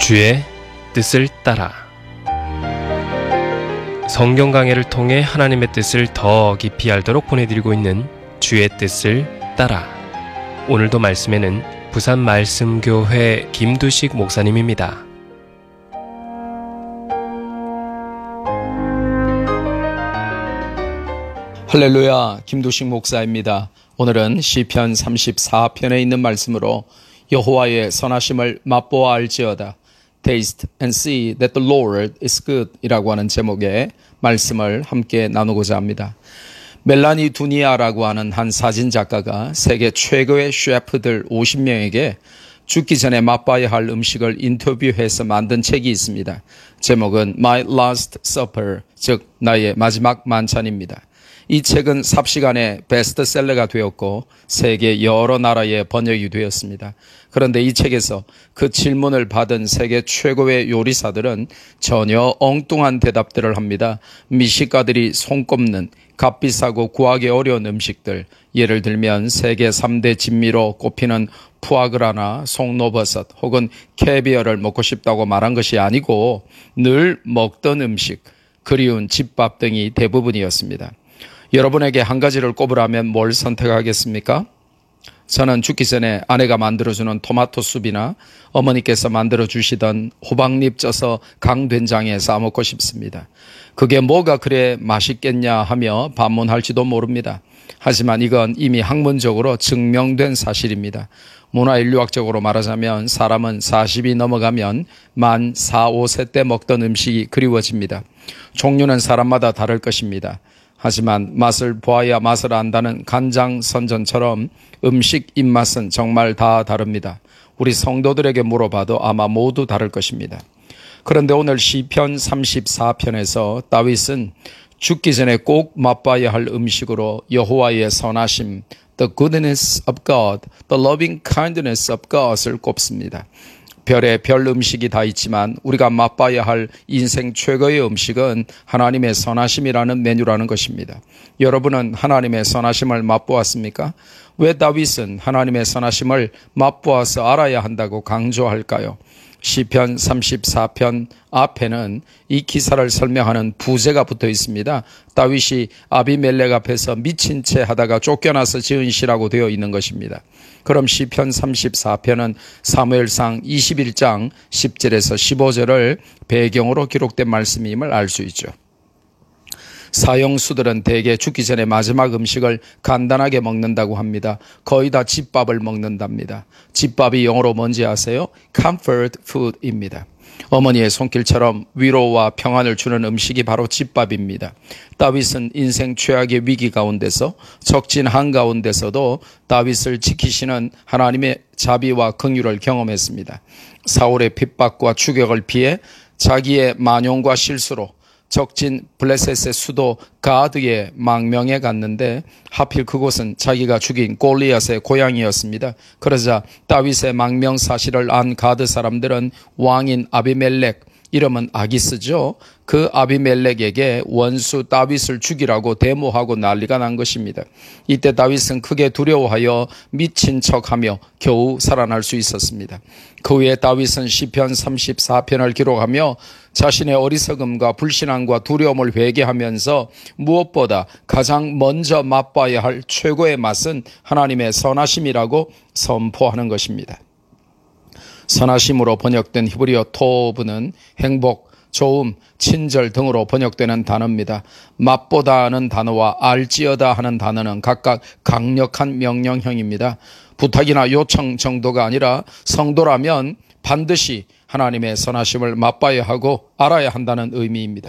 주의 뜻을 따라 성경 강해를 통해 하나님의 뜻을 더 깊이 알도록 보내드리고 있는 주의 뜻을 따라. 오늘도 말씀에는 부산 말씀교회 김두식 목사님입니다. 할렐루야, 김두식 목사입니다. 오늘은 시편 34편에 있는 말씀으로 여호와의 선하심을 맛보아 알지어다. Taste and see that the Lord is good 이라고 하는 제목의 말씀을 함께 나누고자 합니다. 멜라니 두니아라고 하는 한 사진작가가 세계 최고의 셰프들 50명에게 죽기 전에 맛봐야 할 음식을 인터뷰해서 만든 책이 있습니다. 제목은 My Last Supper, 즉 나의 마지막 만찬입니다. 이 책은 삽시간에 베스트셀러가 되었고 세계 여러 나라에 번역이 되었습니다. 그런데 이 책에서 그 질문을 받은 세계 최고의 요리사들은 전혀 엉뚱한 대답들을 합니다. 미식가들이 손꼽는 값비싸고 구하기 어려운 음식들, 예를 들면 세계 3대 진미로 꼽히는 푸아그라나 송로버섯 혹은 캐비어를 먹고 싶다고 말한 것이 아니고 늘 먹던 음식, 그리운 집밥 등이 대부분이었습니다. 여러분에게 한 가지를 꼽으라면 뭘 선택하겠습니까? 저는 죽기 전에 아내가 만들어주는 토마토 숲이나 어머니께서 만들어주시던 호박잎 쪄서 강된장에 싸먹고 싶습니다. 그게 뭐가 그래 맛있겠냐 하며 반문할지도 모릅니다. 하지만 이건 이미 학문적으로 증명된 사실입니다. 문화인류학적으로 말하자면 사람은 40이 넘어가면 만 4, 5세 때 먹던 음식이 그리워집니다. 종류는 사람마다 다를 것입니다. 하지만 맛을 보아야 맛을 안다는 간장선전처럼 음식 입맛은 정말 다 다릅니다. 우리 성도들에게 물어봐도 아마 모두 다를 것입니다. 그런데 오늘 시편 34편에서 다윗은 죽기 전에 꼭 맛봐야 할 음식으로 여호와의 선하심, the goodness of God, the loving kindness of God을 꼽습니다. 별의 별 음식이 다 있지만 우리가 맛봐야 할 인생 최고의 음식은 하나님의 선하심이라는 메뉴라는 것입니다. 여러분은 하나님의 선하심을 맛보았습니까? 왜 다윗은 하나님의 선하심을 맛보아서 알아야 한다고 강조할까요? 시편 34편 앞에는 이 기사를 설명하는 부제가 붙어 있습니다. 다윗이 아비멜렉 앞에서 미친 채 하다가 쫓겨나서 지은 시라고 되어 있는 것입니다. 그럼 시편 34편은 사무엘상 21장 10절에서 15절을 배경으로 기록된 말씀임을 알 수 있죠. 사형수들은 대개 죽기 전에 마지막 음식을 간단하게 먹는다고 합니다. 거의 다 집밥을 먹는답니다. 집밥이 영어로 뭔지 아세요? Comfort food입니다. 어머니의 손길처럼 위로와 평안을 주는 음식이 바로 집밥입니다. 다윗은 인생 최악의 위기 가운데서 적진 한가운데서도 다윗을 지키시는 하나님의 자비와 긍휼을 경험했습니다. 사울의 핍박과 추격을 피해 자기의 만용과 실수로 적진 블레셋의 수도 가드의 망명에 갔는데 하필 그곳은 자기가 죽인 골리앗의 고향이었습니다. 그러자 다윗의 망명 사실을 안 가드 사람들은 왕인 아비멜렉, 이름은 아기스죠. 그 아비멜렉에게 원수 다윗을 죽이라고 데모하고 난리가 난 것입니다. 이때 다윗은 크게 두려워하여 미친 척하며 겨우 살아날 수 있었습니다. 그 후에 다윗은 시편 34편을 기록하며 자신의 어리석음과 불신앙과 두려움을 회개하면서 무엇보다 가장 먼저 맛봐야 할 최고의 맛은 하나님의 선하심이라고 선포하는 것입니다. 선하심으로 번역된 히브리어 토브는 행복, 좋음, 친절 등으로 번역되는 단어입니다. 맛보다는 단어와 알지어다 하는 단어는 각각 강력한 명령형입니다. 부탁이나 요청 정도가 아니라 성도라면 반드시 하나님의 선하심을 맛봐야 하고 알아야 한다는 의미입니다.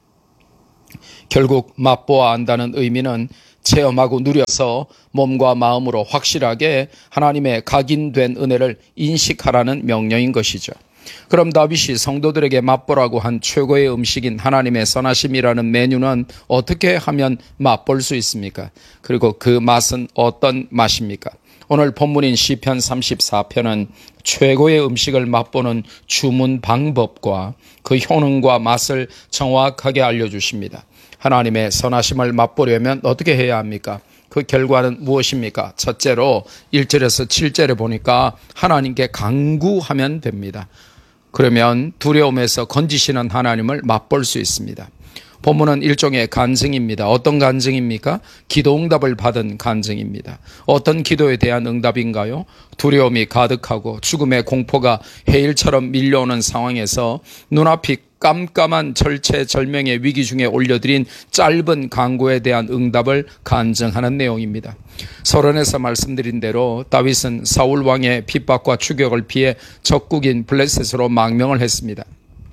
결국 맛보아 안다는 의미는 체험하고 누려서 몸과 마음으로 확실하게 하나님의 각인된 은혜를 인식하라는 명령인 것이죠. 그럼 다윗이 성도들에게 맛보라고 한 최고의 음식인 하나님의 선하심이라는 메뉴는 어떻게 하면 맛볼 수 있습니까? 그리고 그 맛은 어떤 맛입니까? 오늘 본문인 시편 34편은 최고의 음식을 맛보는 주문 방법과 그 효능과 맛을 정확하게 알려주십니다. 하나님의 선하심을 맛보려면 어떻게 해야 합니까? 그 결과는 무엇입니까? 첫째로 1절에서 7절에 보니까 하나님께 간구하면 됩니다. 그러면 두려움에서 건지시는 하나님을 맛볼 수 있습니다. 본문은 일종의 간증입니다. 어떤 간증입니까? 기도 응답을 받은 간증입니다. 어떤 기도에 대한 응답인가요? 두려움이 가득하고 죽음의 공포가 해일처럼 밀려오는 상황에서 눈앞이 깜깜한 절체절명의 위기 중에 올려드린 짧은 간구에 대한 응답을 간증하는 내용입니다. 서론에서 말씀드린 대로 다윗은 사울 왕의 핍박과 추격을 피해 적국인 블레셋으로 망명을 했습니다.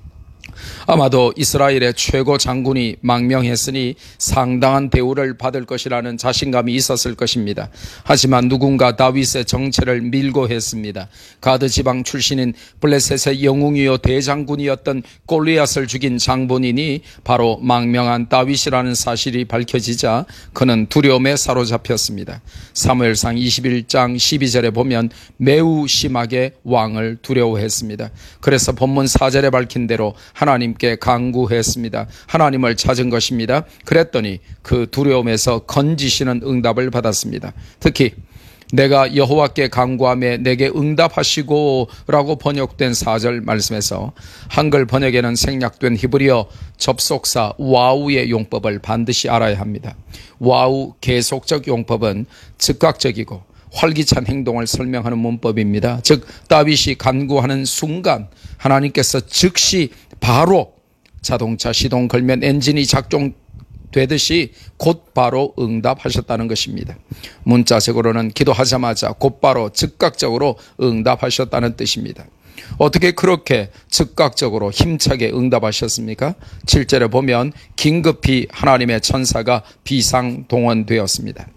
아마도 이스라엘의 최고 장군이 망명했으니 상당한 대우를 받을 것이라는 자신감이 있었을 것입니다. 하지만 누군가 다윗의 정체를 밀고 했습니다. 가드 지방 출신인 블레셋의 영웅이요 대장군이었던 골리앗을 죽인 장본인이 바로 망명한 다윗이라는 사실이 밝혀지자 그는 두려움에 사로잡혔습니다. 사무엘상 21장 12절에 보면 매우 심하게 왕을 두려워했습니다. 그래서 본문 4절에 밝힌 대로 하나님께 간구했습니다. 하나님을 찾은 것입니다. 그랬더니 그 두려움에서 건지시는 응답을 받았습니다. 특히 내가 여호와께 간구하며 내게 응답하시고 라고 번역된 4절 말씀에서 한글 번역에는 생략된 히브리어 접속사 와우의 용법을 반드시 알아야 합니다. 와우 계속적 용법은 즉각적이고 활기찬 행동을 설명하는 문법입니다. 즉 다윗이 간구하는 순간 하나님께서 즉시 바로 자동차 시동 걸면 엔진이 작동되듯이 곧바로 응답하셨다는 것입니다. 문자적으로는 기도하자마자 곧바로 즉각적으로 응답하셨다는 뜻입니다. 어떻게 그렇게 즉각적으로 힘차게 응답하셨습니까? 7절에 보면 긴급히 하나님의 천사가 비상동원되었습니다.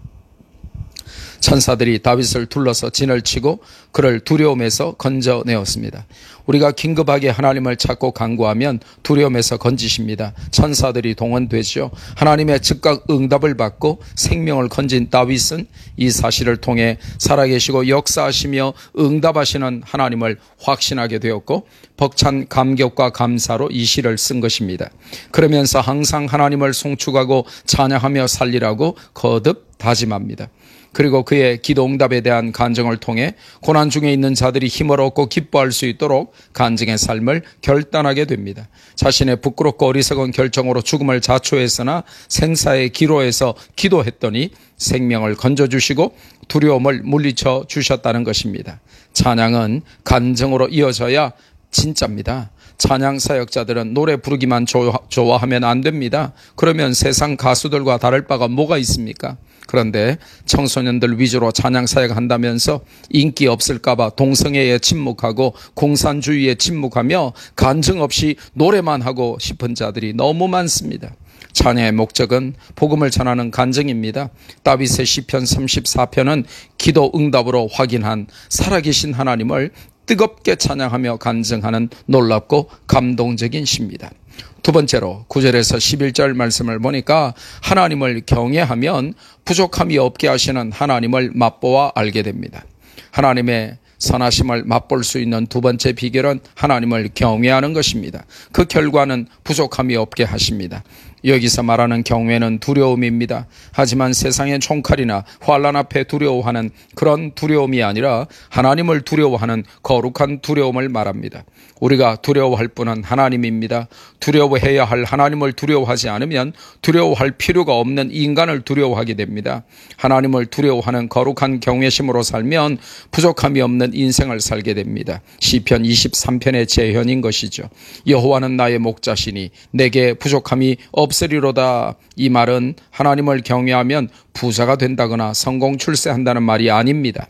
천사들이 다윗을 둘러서 진을 치고 그를 두려움에서 건져내었습니다. 우리가 긴급하게 하나님을 찾고 간구하면 두려움에서 건지십니다. 천사들이 동원되죠. 하나님의 즉각 응답을 받고 생명을 건진 다윗은 이 사실을 통해 살아계시고 역사하시며 응답하시는 하나님을 확신하게 되었고 벅찬 감격과 감사로 이 시를 쓴 것입니다. 그러면서 항상 하나님을 송축하고 찬양하며 살리라고 거듭 다짐합니다. 그리고 그의 기도 응답에 대한 간증을 통해 고난 중에 있는 자들이 힘을 얻고 기뻐할 수 있도록 간증의 삶을 결단하게 됩니다. 자신의 부끄럽고 어리석은 결정으로 죽음을 자초했으나 생사의 기로에서 기도했더니 생명을 건져주시고 두려움을 물리쳐 주셨다는 것입니다. 찬양은 간증으로 이어져야 진짜입니다. 찬양 사역자들은 노래 부르기만 좋아하면 안 됩니다. 그러면 세상 가수들과 다를 바가 뭐가 있습니까? 그런데 청소년들 위주로 찬양 사역한다면서 인기 없을까 봐 동성애에 침묵하고 공산주의에 침묵하며 간증 없이 노래만 하고 싶은 자들이 너무 많습니다. 찬양의 목적은 복음을 전하는 간증입니다. 다윗의 시편 34편은 기도 응답으로 확인한 살아계신 하나님을 뜨겁게 찬양하며 간증하는 놀랍고 감동적인 시입니다. 두 번째로 9절에서 11절 말씀을 보니까 하나님을 경외하면 부족함이 없게 하시는 하나님을 맛보아 알게 됩니다. 하나님의 선하심을 맛볼 수 있는 두 번째 비결은 하나님을 경외하는 것입니다. 그 결과는 부족함이 없게 하십니다. 여기서 말하는 경외는 두려움입니다. 하지만 세상의 총칼이나 환난 앞에 두려워하는 그런 두려움이 아니라 하나님을 두려워하는 거룩한 두려움을 말합니다. 우리가 두려워할 분은 하나님입니다. 두려워해야 할 하나님을 두려워하지 않으면 두려워할 필요가 없는 인간을 두려워하게 됩니다. 하나님을 두려워하는 거룩한 경외심으로 살면 부족함이 없는 인생을 살게 됩니다. 시편 23편의 재현인 것이죠. 여호와는 나의 목자시니 내게 부족함이 없으리로다. 이 말은 하나님을 경외하면 부자가 된다거나 성공 출세한다는 말이 아닙니다.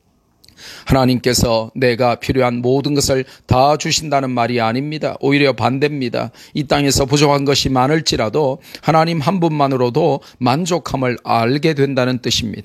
하나님께서 내가 필요한 모든 것을 다 주신다는 말이 아닙니다. 오히려 반대입니다. 이 땅에서 부족한 것이 많을지라도 하나님 한 분만으로도 만족함을 알게 된다는 뜻입니다.